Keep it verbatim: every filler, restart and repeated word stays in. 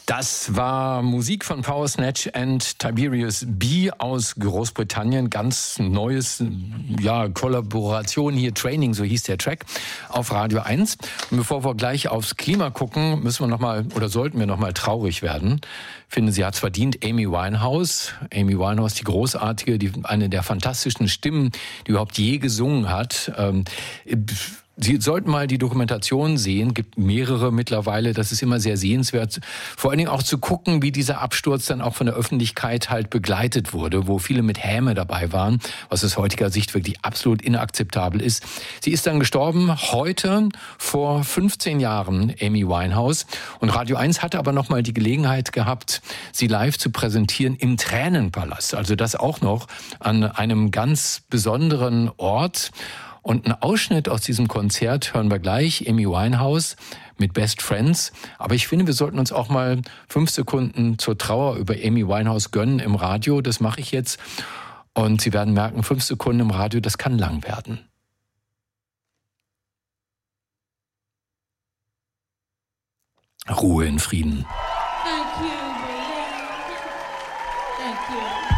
Das war Musik von Power Snatch and Tiberius B aus Großbritannien. Ganz neues, ja, Kollaboration hier, Training, so hieß der Track, auf Radio eins. Und bevor wir gleich aufs Klima gucken, müssen wir noch mal, oder sollten wir noch mal traurig werden. Ich finde, sie hat's verdient. Amy Winehouse. Amy Winehouse, die großartige, die, eine der fantastischen Stimmen, die überhaupt je gesungen hat. Ähm, Sie sollten mal die Dokumentation sehen, gibt mehrere mittlerweile, das ist immer sehr sehenswert. Vor allen Dingen auch zu gucken, wie dieser Absturz dann auch von der Öffentlichkeit halt begleitet wurde, wo viele mit Häme dabei waren, was aus heutiger Sicht wirklich absolut inakzeptabel ist. Sie ist dann gestorben heute vor fünfzehn Jahren, Amy Winehouse. Und Radio eins hatte aber noch mal die Gelegenheit gehabt, sie live zu präsentieren im Tränenpalast. Also das auch noch an einem ganz besonderen Ort. Und einen Ausschnitt aus diesem Konzert hören wir gleich, Amy Winehouse mit Best Friends. Aber ich finde, wir sollten uns auch mal fünf Sekunden zur Trauer über Amy Winehouse gönnen im Radio. Das mache ich jetzt. Und Sie werden merken, fünf Sekunden im Radio, das kann lang werden. Ruhe in Frieden. Thank you, Thank you.